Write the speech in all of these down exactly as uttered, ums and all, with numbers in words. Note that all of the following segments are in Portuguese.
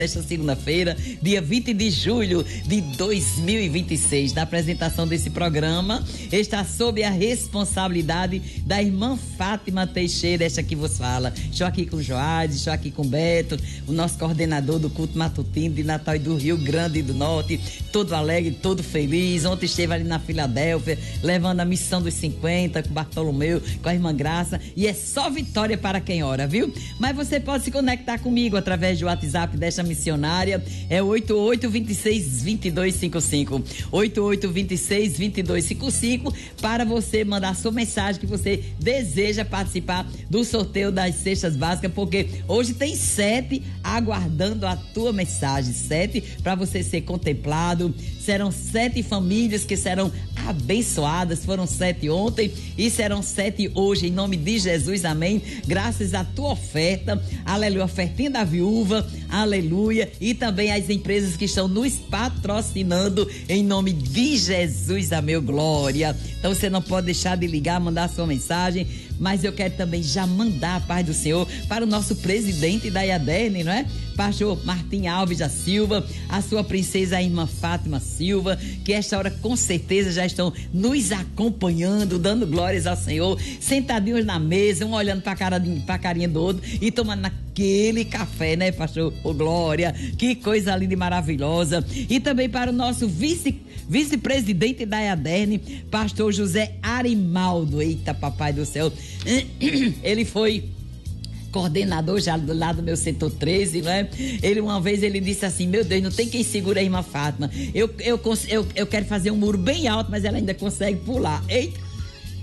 Esta segunda-feira, dia vinte de julho de dois mil e vinte e seis, da apresentação desse programa, está sob a responsabilidade da irmã Fátima Teixeira, esta que vos fala. Estou aqui com o Joade, estou aqui com o Beto, o nosso coordenador do culto matutino de Natal e do Rio Grande do Norte, todo alegre, todo feliz. Ontem esteve ali na Filadélfia, levando a missão dos cinquenta com o Bartolomeu, com a irmã Graça, e é só vitória para quem ora, viu? Mas você pode se conectar comigo através do WhatsApp desta missionária, é oito oito dois seis, dois dois cinco cinco, oito oito dois seis, dois dois cinco cinco, para você mandar sua mensagem que você deseja participar do sorteio das cestas básicas, porque hoje tem sete aguardando a tua mensagem, sete para você ser contemplado. Serão sete famílias que serão abençoadas, foram sete ontem e serão sete hoje, em nome de Jesus, amém, graças à tua oferta, aleluia, ofertinha da viúva, aleluia, e também as empresas que estão nos patrocinando, em nome de Jesus, amém, glória. Então você não pode deixar de ligar, mandar sua mensagem, mas eu quero também já mandar a paz do Senhor para o nosso presidente da I A D E R N, não é? Pastor Martim Alves da Silva, a sua princesa, a irmã Fátima Silva, que esta hora com certeza já estão nos acompanhando, dando glórias ao Senhor, sentadinhos na mesa, um olhando para a cara, para a carinha do outro e tomando aquele café, né, pastor? Ô, glória, que coisa linda e maravilhosa. E também para o nosso vice, vice-presidente da I A D E R N, pastor José Arimaldo. Eita, papai do céu. Ele foi coordenador já do lado do meu setor treze, não é? Ele uma vez ele disse assim: meu Deus, não tem quem segura a irmã Fátima. Eu, eu, eu, eu quero fazer um muro bem alto, mas ela ainda consegue pular. Eita!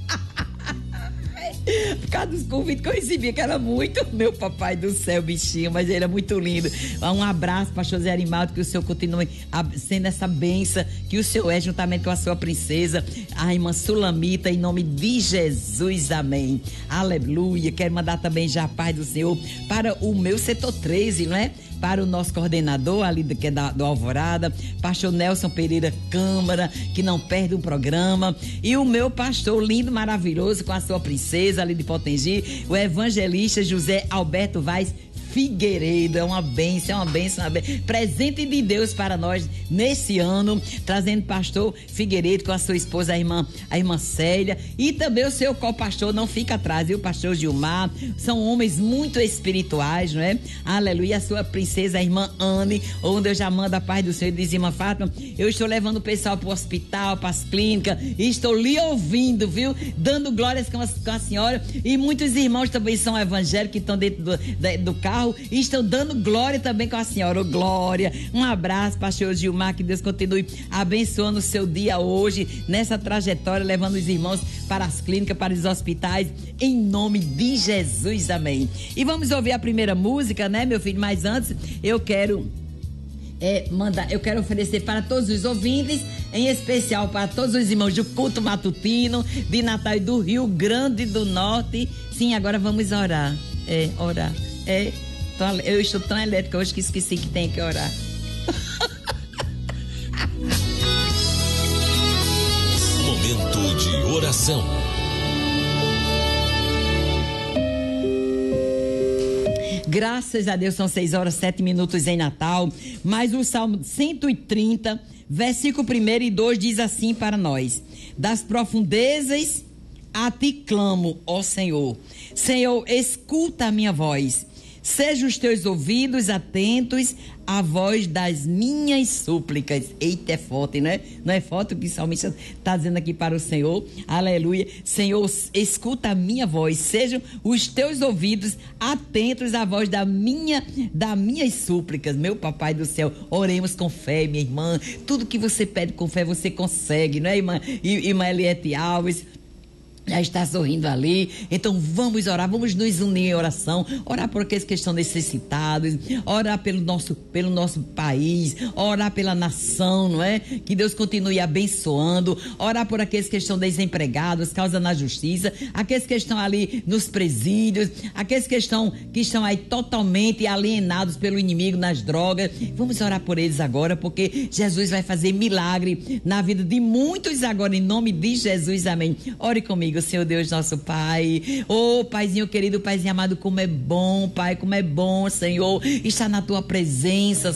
Por causa dos convites que eu recebia, que era muito, meu papai do céu, bichinho, mas ele era muito lindo. Um abraço, pastor Zé Arimaldo, que o senhor continue sendo essa benção, que o senhor é, juntamente com a sua princesa, a irmã Sulamita, em nome de Jesus, amém. Aleluia. Quero mandar também já a paz do Senhor para o meu setor treze, não é? Para o nosso coordenador ali do, que é da, do Alvorada, pastor Nelson Pereira Câmara, que não perde um programa, e o meu pastor lindo, maravilhoso, com a sua princesa ali de Potengi, o evangelista José Alberto Vaz Figueiredo. É uma bênção, é uma bênção, uma bênção, presente de Deus para nós nesse ano, trazendo pastor Figueiredo com a sua esposa, a irmã, a irmã Célia, e também o seu co-pastor, não fica atrás, viu? O pastor Gilmar, são homens muito espirituais, não é? Aleluia. A sua princesa, a irmã Anne, onde eu já mando a paz do Senhor, diz: irmã Fátima, eu estou levando o pessoal para o hospital, para as clínicas, e estou lhe ouvindo, viu? Dando glórias com a, com a senhora, e muitos irmãos também são evangélicos que estão dentro do, do carro e estão dando glória também com a senhora. Oh, glória. Um abraço, pastor Gilmar, que Deus continue abençoando o seu dia hoje, nessa trajetória, levando os irmãos para as clínicas, para os hospitais, em nome de Jesus, amém. E vamos ouvir a primeira música, né, meu filho? Mas antes, eu quero é, mandar, eu quero oferecer para todos os ouvintes, em especial para todos os irmãos do culto matutino de Natal e do Rio Grande do Norte. Sim, agora vamos orar. É, orar. É, eu estou tão elétrica hoje que esqueci que tem que orar. Momento de oração. Graças a Deus, são seis horas, sete minutos em Natal. Mas o Salmo cento e trinta, versículo um e dois diz assim para nós: das profundezas a ti clamo, ó Senhor. Senhor, escuta a minha voz. Sejam os teus ouvidos atentos à voz das minhas súplicas. Eita, é forte, né? Não é forte o que o salmista está dizendo aqui para o Senhor? Aleluia. Senhor, escuta a minha voz. Sejam os teus ouvidos atentos à voz da minha, das minhas súplicas. Meu papai do céu, oremos com fé, minha irmã. Tudo que você pede com fé, você consegue, não é, irmã? Irmã Eliette Alves já está sorrindo ali. Então vamos orar, vamos nos unir em oração, orar por aqueles que estão necessitados, orar pelo nosso, pelo nosso país, orar pela nação, não é? Que Deus continue abençoando, orar por aqueles que estão desempregados, causa na justiça, aqueles que estão ali nos presídios, aqueles que estão, que estão aí totalmente alienados pelo inimigo nas drogas. Vamos orar por eles agora, porque Jesus vai fazer milagre na vida de muitos agora, em nome de Jesus, amém. Ore comigo. contigo, Senhor Deus, nosso Pai. Ô, oh, Paizinho querido, Paizinho amado, como é bom, Pai, como é bom, Senhor, estar na tua presença,